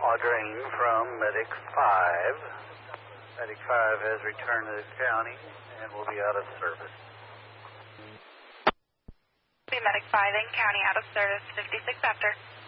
drain from Medic 5. Medic 5 has returned to the county and will be out of service. Medic 5 in county, out of service, 56 after.